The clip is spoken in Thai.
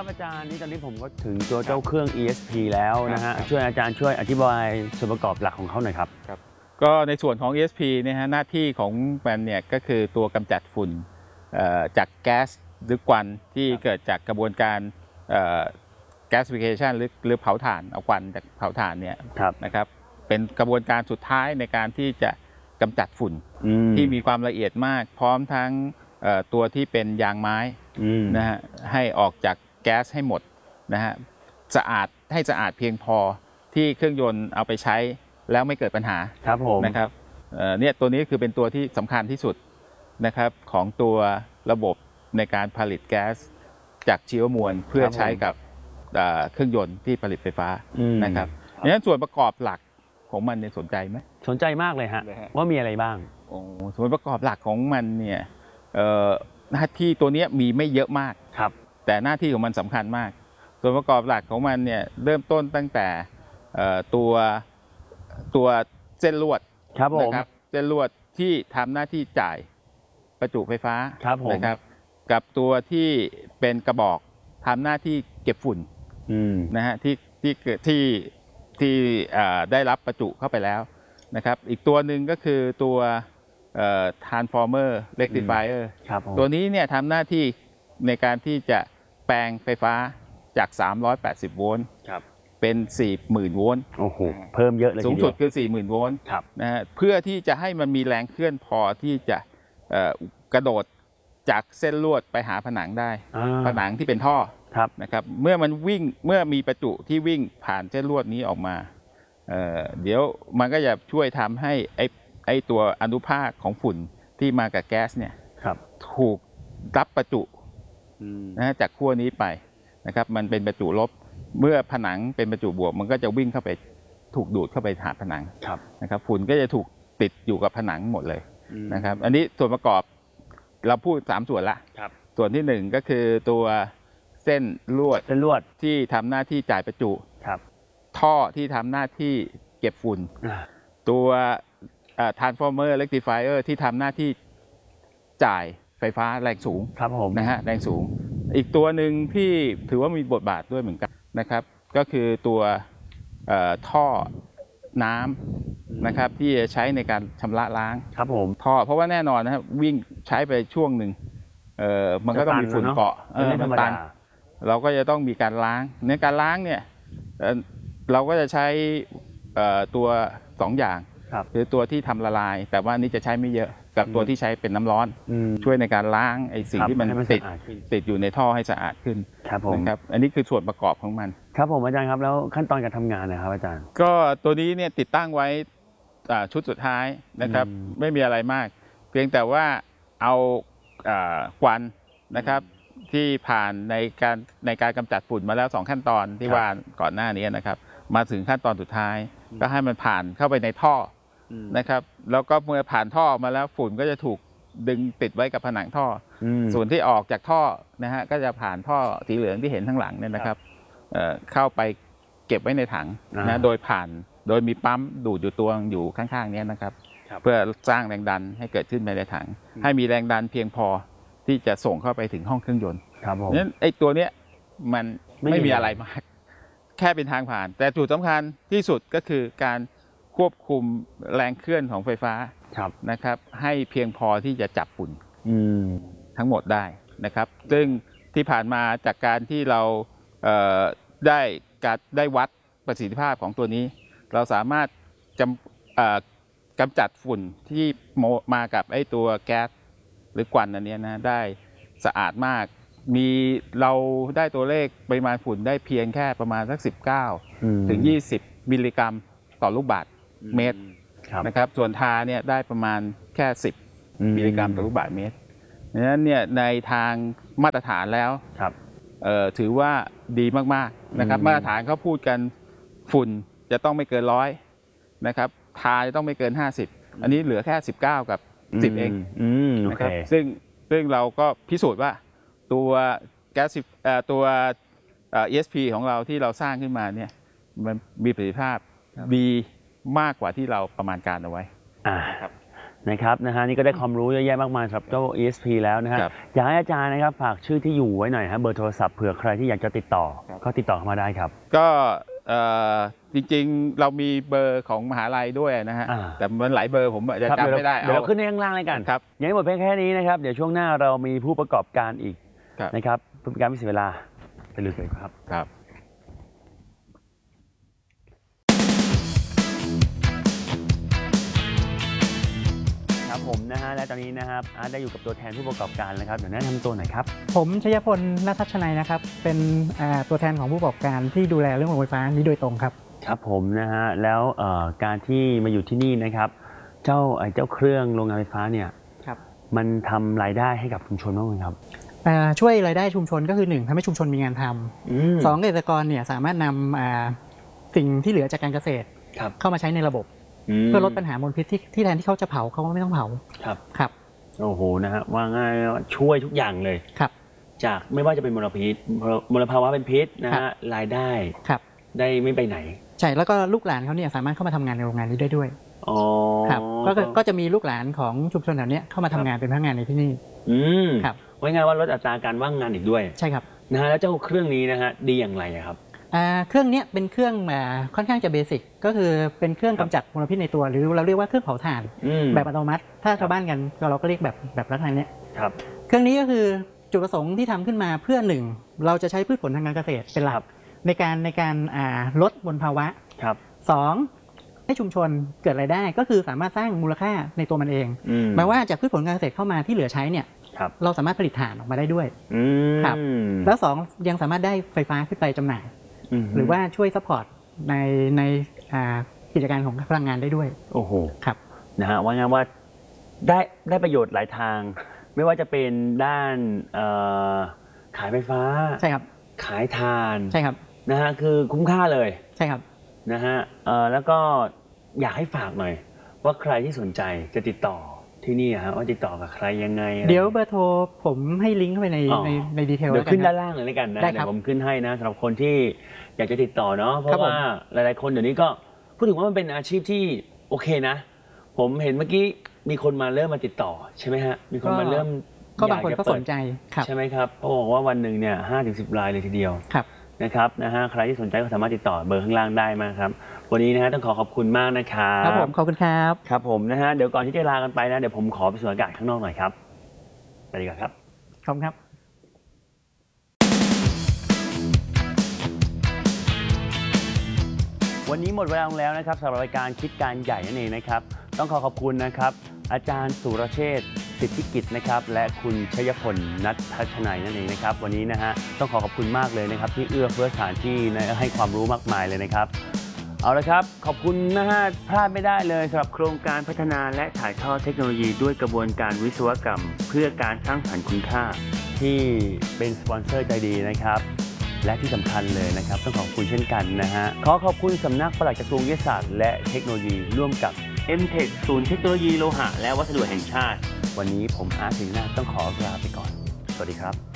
ครับอาจารย์นี่ตอนนี้ผมก็ถึงตัวเจ้าเครื่อง ESP แล้วนะฮะช่วยอาจารย์ช่วยอธิบายส่วนประกอบหลักของเขาหน่อยครับก็ในส่วนของ ESP เนี่ยฮะหน้าที่ของมันเนี่ยก็คือตัวกำจัดฝุ่นจากแก๊สหรือควันที่เกิดจากกระบวนการgasification หรือเผาถ่านเอาควันจากเผาถ่านเนี่ยนะครับเป็นกระบวนการสุดท้ายในการที่จะกำจัดฝุ่นที่มีความละเอียดมากพร้อมทั้งตัวที่เป็นยางไม้นะฮะให้ออกจากแก๊สให้หมดนะฮะสะอาดให้สะอาดเพียงพอที่เครื่องยนต์เอาไปใช้แล้วไม่เกิดปัญหาครับผมนะครับเนี่ยตัวนี้คือเป็นตัวที่สำคัญที่สุดนะครับของตัวระบบในการผลิตแก๊สจากชีวมวลเพื่อใช้กับเครื่องยนต์ที่ผลิตไฟฟ้านะครับดังนั้นส่วนประกอบหลักของมันเนี่ยสนใจไหมสนใจมากเลยฮะว่ามีอะไรบ้างส่วนประกอบหลักของมันเนี่ยหน้าที่ตัวนี้มีไม่เยอะมากครับแต่หน้าที่ของมันสำคัญมากส่วนประกอบหลักของมันเนี่ยเริ่มต้นตั้งแต่ตัวเส้นลวดนะครับเส้นลวดที่ทำหน้าที่จ่ายประจุไฟฟ้านะครับกับตัวที่เป็นกระบอกทำหน้าที่เก็บฝุ่นนะฮะที่ได้รับประจุเข้าไปแล้วนะครับอีกตัวหนึ่งก็คือตัวtransformer rectifier ตัวนี้เนี่ยทำหน้าที่ในการที่จะแปลงไฟฟ้าจาก380โวลต์เป็น 40,000 โวลต์โอ้โหเพิ่มเยอะเลยสูงสุดคือ 40,000 โวลต์นะฮะเพื่อที่จะให้มันมีแรงเคลื่อนพอที่จะกระโดดจากเส้นลวดไปหาผนังได้ผนังที่เป็นท่อนะครับเมื่อมีประจุที่วิ่งผ่านเส้นลวดนี้ออกมาเดี๋ยวมันก็จะช่วยทำให้ไอตัวอนุภาคของฝุ่นที่มากับแก๊สเนี่ยถูกรับประจุนะจากขั้วนี้ไปนะครับมันเป็นประจุลบเมื่อผนังเป็นประจุบวกมันก็จะวิ่งเข้าไปถูกดูดเข้าไปหาผนังนะครับฝุ่นก็จะถูกติดอยู่กับผนังหมดเลยนะครับอันนี้ส่วนประกอบเราพูด3ส่วนละส่วนที่1ก็คือตัวเส้นลวดที่ทำหน้าที่จ่ายประจุท่อที่ทำหน้าที่เก็บฝุ่นตัวtransformer rectifier ที่ทำหน้าที่จ่ายไฟฟ้าแรงสูงนะฮะแรงสูงอีกตัวหนึ่งที่ถือว่ามีบทบาทด้วยเหมือนกันนะครับก็คือตัวท่อน้ำนะครับที่จะใช้ในการชำระล้างท่อเพราะว่าแน่นอนนะครับวิ่งใช้ไปช่วงหนึ่งมันก็ต้องมีฝุ่นเกาะมันตันเราก็จะต้องมีการล้างในการล้างเนี่ยเราก็จะใช้ตัว2อย่างคือตัวที่ทำละลายแต่ว่านี้จะใช้ไม่เยอะกับตัวที่ใช้เป็นน้ำร้อนช่วยในการล้างไอ้สิ่งที่มันติดอยู่ในท่อให้สะอาดขึ้นนะครับอันนี้คือส่วนประกอบของมันครับผมอาจารย์ครับแล้วขั้นตอนการทำงานนะครับอาจารย์ก็ตัวนี้เนี่ยติดตั้งไว้ชุดสุดท้ายนะครับไม่มีอะไรมากเพียงแต่ว่าเอาควันนะครับที่ผ่านในการกำจัดฝุ่นมาแล้ว2ขั้นตอนที่ว่าก่อนหน้านี้นะครับมาถึงขั้นตอนสุดท้ายก็ให้มันผ่านเข้าไปในท่อนะครับแล้วก็เมื่อผ่านท่อมาแล้วฝุ่นก็จะถูกดึงติดไว้กับผนังท่อส่วนที่ออกจากท่อนะฮะก็จะผ่านท่อสีเหลืองที่เห็นข้างหลังเนี่ยนะครับเข้าไปเก็บไว้ในถังนะโดยมีปั๊มดูดอยู่ตัวอยู่ข้างๆนี้นะครับเพื่อสร้างแรงดันให้เกิดขึ้นในถังให้มีแรงดันเพียงพอที่จะส่งเข้าไปถึงห้องเครื่องยนต์นั้นไอ้ตัวเนี้ยมันไม่มีอะไรมากแค่เป็นทางผ่านแต่จุดสำคัญที่สุดก็คือการควบคุมแรงเคลื่อนของไฟฟ้านะครับให้เพียงพอที่จะจับฝุ่นทั้งหมดได้นะครับซึ่งที่ผ่านมาจากการที่เราได้วัดประสิทธิภาพของตัวนี้เราสามารถกำจัดฝุ่นที่มากับไอ้ตัวแก๊สหรือควันอันนี้นะได้สะอาดมากเราได้ตัวเลขปริมาณฝุ่นได้เพียงแค่ประมาณสัก19ถึง20มิลลิกรัมต่อลูกบาศก์เมตรนะครับส่วนทาเนี่ยได้ประมาณแค่10มิลลิกรัมต่อลูกบาศก์เมตรดังนั้นเนี่ยในทางมาตรฐานแล้วถือว่าดีมากๆนะครับมาตรฐานเขาพูดกันฝุ่นจะต้องไม่เกิน100นะครับทาจะต้องไม่เกิน50อันนี้เหลือแค่19กับ10เองนะครับซึ่งเราก็พิสูจน์ว่าตัวแก๊สตัว ESP ของเราที่เราสร้างขึ้นมาเนี่ยมันมีประสิทธิภาพดีมากกว่าที่เราประมาณการเอาไว้ครับนะครับนี่ก็ได้ความรู้เยอะแยะมากมายสำหรับเจ้า ESP แล้วนะฮะอยากให้อาจารย์นะครับฝากชื่อที่อยู่ไว้หน่อยฮะเบอร์โทรศัพท์เผื่อใครที่อยากจะติดต่อก็ติดต่อเข้ามาได้ครับก็จริงๆเรามีเบอร์ของมหาลัยด้วยนะฮะแต่มันหลายเบอร์ผมอาจจะจำไม่ได้เดี๋ยวเราขึ้นในข้างล่างเลยกันครับยังไม่หมดเพียงแค่นี้นะครับเดี๋ยวช่วงหน้าเรามีผู้ประกอบการอีกนะครับเพื่อเป็นการไม่เสียเวลาไปลุยกันครับผมนะฮะและตอนนี้นะครับอาร์ตได้อยู่กับตัวแทนผู้ประกอบการนะครับเดี๋ยวแนะนำตัวหน่อยครับผมชยพล ณ ทัชนัยนะครับเป็นตัวแทนของผู้ประกอบการที่ดูแลเรื่องโรงไฟฟ้านี้โดยตรงครับครับผมนะฮะแล้วการที่มาอยู่ที่นี่นะครับเจ้าเครื่องโรงงานไฟฟ้าเนี่ยมันทำรายได้ให้กับชุมชนบ้างไหมครับช่วยรายได้ชุมชนก็คือ1ทำให้ชุมชนมีงานทำ2เกษตรกรเนี่ยสามารถนำสิ่งที่เหลือจากการเกษตรเข้ามาใช้ในระบบเพื่อลดปัญหามลพิษที่แทนที่เขาจะเผาเขาก็ไม่ต้องเผาครับโอ้โหนะฮะว่าง่ายช่วยทุกอย่างเลยครับจากไม่ว่าจะเป็นมลภาวะเป็นพิษนะฮะรายได้ได้ไม่ไปไหนใช่แล้วก็ลูกหลานเขาเนี่ยสามารถเข้ามาทำงานในโรงงานนี้ได้ด้วยครับก็จะมีลูกหลานของชุมชนแถวนี้เข้ามาทำงานเป็นพนักงานในที่นี่ครับว่าง่ายว่าลดอัตราการว่างงานอีกด้วยใช่ครับนะฮะแล้วเจ้าเครื่องนี้นะฮะดีอย่างไรครับเครื่องนี้เป็นเครื่องค่อนข้างจะเบสิกก็คือเป็นเครื่องกำจัดมลพิษในตัวหรือเราเรียกว่าเครื่องเผาถ่านแบบอัตโนมัติถ้าชาวบ้านกันเราก็เรียกแบบลักษณะนี้เครื่องนี้ก็คือจุดประสงค์ที่ทำขึ้นมาเพื่อ1เราจะใช้พืชผลทางการเกษตรเป็นหลักในการลดมลภาวะ2ให้ชุมชนเกิดรายได้ก็คือสามารถสร้างมูลค่าในตัวมันเองหมายว่าจากพืชผลการเกษตรเข้ามาที่เหลือใช้เนี่ยเราสามารถผลิตถ่านออกมาได้ด้วยครับแล้ว2ยังสามารถได้ไฟฟ้าขึ้นไปจำหน่ายหรือว่าช่วยซัพพอร์ตในกิจการของพลังงานได้ด้วยโอ้โหครับนะฮะว่างั้นว่าได้ประโยชน์หลายทางไม่ว่าจะเป็นด้านขายไฟฟ้าใช่ครับขายทานใช่ครับนะฮะคือคุ้มค่าเลยใช่ครับนะฮะแล้วก็อยากให้ฝากหน่อยว่าใครที่สนใจจะติดต่อที่นี่ฮะว่าติดต่อกับใครยังไงเดี๋ยวเบอร์โทรผมให้ลิงก์เข้าไปในดีเทลเดี๋ยวขึ้นด้านล่างเลยแล้วกันนะเดี๋ยวผมขึ้นให้นะสำหรับคนที่อยากจะติดต่อเนาะเพราะว่าหลายๆคนเดี๋ยวนี้ก็พูดถึงว่ามันเป็นอาชีพที่โอเคนะผมเห็นเมื่อกี้มีคนมาเริ่มมาติดต่อใช่ไหมฮะมีคนมาเริ่มก็บางคนก็สนใจใช่ไหมครับเขาบอกว่าวันหนึ่งเนี่ย5-10 รายเลยทีเดียวนะครับนะฮะใครที่สนใจก็สามารถติดต่อเบอร์ข้างล่างได้มาครับวันนี้นะฮะต้องขอบคุณมากนะครับครับผมขอบคุณครับครับผมนะฮะเดี๋ยวก่อนที่จะลากันไปนะเดี๋ยวผมขอไปสูดอากาศข้างนอกหน่อยครับไปดีกว่าครับขอบคุณครับวันนี้หมดเวลาแล้วนะครับสำหรับรายการคิดการใหญ่นั่นเองนะครับต้องขอบคุณนะครับอาจารย์สุรเชษฐ์สิทธิกิจนะครับและคุณชยพล ณ ทัชนัยนั่นเองนะครับวันนี้นะฮะต้องขอบคุณมากเลยนะครับที่เอื้อเฟื้อสถานที่ให้ความรู้มากมายเลยนะครับเอาละครับขอบคุณนะฮะพลาดไม่ได้เลยสำหรับโครงการพัฒนาและถ่ายทอดเทคโนโลยีด้วยกระบวนการวิศวกรรมเพื่อการสร้างสรรค์คุณค่าที่เป็นสปอนเซอร์ใจดีนะครับและที่สำคัญเลยนะครับต้องขอบคุณเช่นกันนะฮะขอบคุณสำนักปลัดกระทรวงวิทยาศาสตร์และเทคโนโลยีร่วมกับ MTech ศูนย์เทคโนโลยีโลหะและวัสดุแห่งชาติวันนี้ผมอาร์ต ศิรินาถต้องขอลาไปก่อนสวัสดีครับ